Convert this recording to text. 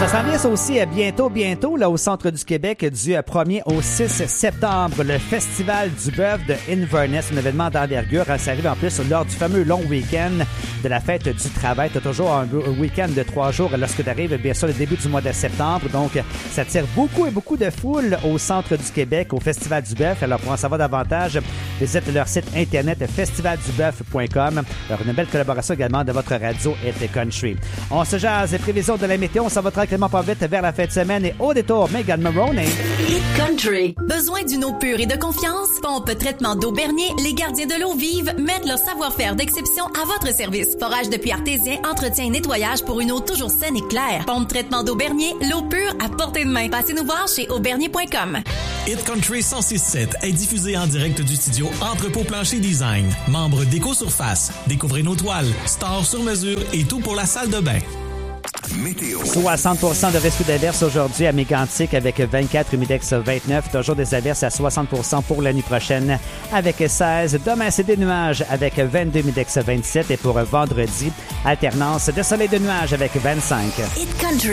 Ça s'en vient aussi bientôt là, au centre du Québec du 1er au 6 septembre, le Festival du bœuf de Inverness, un événement d'envergure. Ça arrive en plus lors du fameux long week-end de la fête du travail. Tu as toujours un week-end de 3 jours lorsque tu arrives, bien sûr, le début du mois de septembre. Donc, ça tire beaucoup de foule au centre du Québec, au Festival du bœuf. Alors, pour en savoir davantage, visite leur site internet festivalduboeuf.com. Alors, une belle collaboration également de votre radio Hit Country. On se jase les prévisions de la météo. On s'en va tranquillement pas vite vers la fin de semaine et au détour, Megan Maroney. Hit Country. Besoin d'une eau pure et de confiance? Pompe Traitement d'eau Bernier, les gardiens de l'eau vive mettent leur savoir-faire d'exception à votre service. Forage de puits artésien, entretien et nettoyage pour une eau toujours saine et claire. Pompe Traitement d'eau Bernier, l'eau pure à portée de main. Passez nous voir chez aubernier.com. Hit Country 106.7 est diffusé en direct du studio Entrepôt Plancher Design. Membre d'Éco-Surface. Découvrez nos toiles, stores sur mesure et tout pour la salle de bain. Météo. 60% de risque d'averse aujourd'hui à Mégantic avec 24, Humidex 29. Toujours des averses à 60% pour la nuit prochaine avec 16. Demain, c'est des nuages avec 22, Humidex 27. Et pour vendredi, alternance de soleil et de nuages avec 25. Hit Country.